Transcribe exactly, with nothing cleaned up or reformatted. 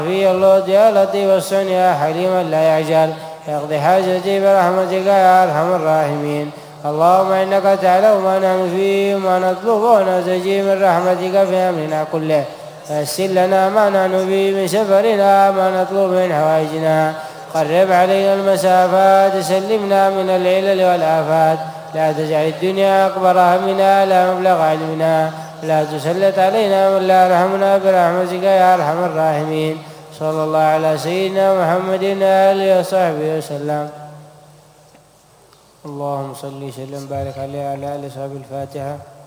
في اللطف يا لطيف الصنع يا حليما لا يعجل اقضي حاجتي برحمتك يا أرحم الراحمين. اللهم إنك تعلم ما نحن فيه وما نطلب ونستجيب من رحمتك في أمرنا كله، فيسر لنا ما نحن فيه من سفرنا ما نطلب من حوائجنا، قرب علينا المسافات، سلمنا من العلل والآفات، لا تجعل الدنيا أكبر همنا لا مبلغ علمنا، لا تسلط علينا من لا يرحمنا برحمتك يا أرحم الراحمين. صلى الله على سيدنا محمد وآله وصحبه وسلم. اللهم صل وسلم وبارك عليه وعلى آله وصحبه. الفاتحة.